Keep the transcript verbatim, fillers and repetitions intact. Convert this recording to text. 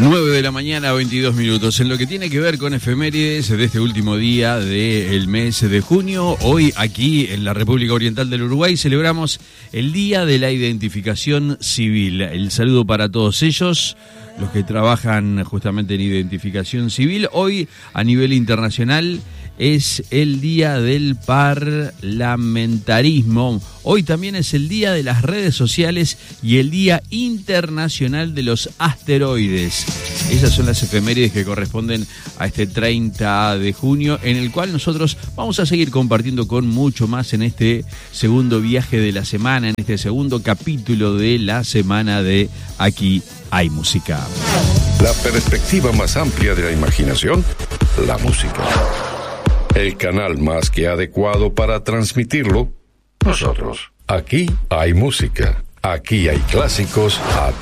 nueve de la mañana, veintidós minutos. En lo que tiene que ver con efemérides de este último día del mes de junio, hoy aquí en la República Oriental del Uruguay celebramos el Día de la Identificación Civil. El saludo para todos ellos, los que trabajan justamente en identificación civil. Hoy, a nivel internacional, es el Día del Parlamentarismo. Hoy también es el Día de las Redes Sociales y el Día Internacional de los Asteroides. Esas son las efemérides que corresponden a este treinta de junio, en el cual nosotros vamos a seguir compartiendo con mucho más en este segundo viaje de la semana, en este segundo capítulo de la semana de Aquí hay música. La perspectiva más amplia de la imaginación, la música. El canal más que adecuado para transmitirlo, nosotros. Aquí hay música. Aquí hay clásicos a